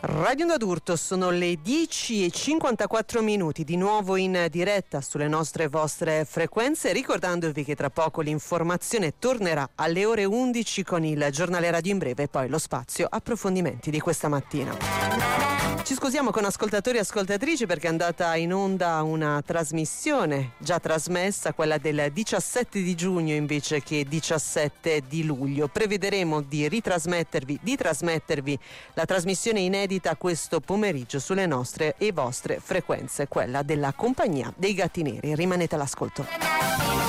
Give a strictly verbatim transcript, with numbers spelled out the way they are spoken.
Radio Onda d'Urto, sono le dieci e cinquantaquattro minuti, di nuovo in diretta sulle nostre e vostre frequenze, ricordandovi che tra poco l'informazione tornerà alle ore undici con il giornale radio in breve e poi lo spazio approfondimenti di questa mattina. Ci scusiamo con ascoltatori e ascoltatrici perché è andata in onda una trasmissione già trasmessa, quella del diciassette di giugno invece che diciassette di luglio. Prevederemo di ritrasmettervi, di trasmettervi la trasmissione inedita questo pomeriggio sulle nostre e vostre frequenze, quella della compagnia dei Gatti Neri. Rimanete all'ascolto.